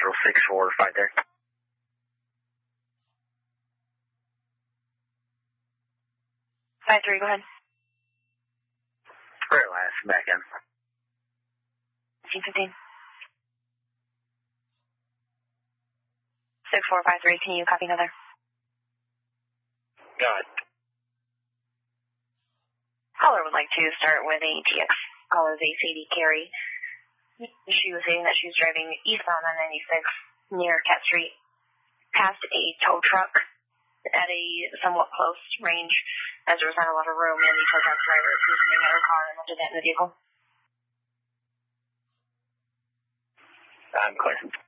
Central 6453. Go ahead. Clear last, back in. 1515. 6453, can you copy another? Got it. Caller would like to start with ATX. Caller is ACD Carrie. She was saying that she was driving eastbound on 96 near Cat Street, past a tow truck at a somewhat close range, as there was not a lot of room, and the tow truck driver was using another car and lifted that in the vehicle. I'm clear.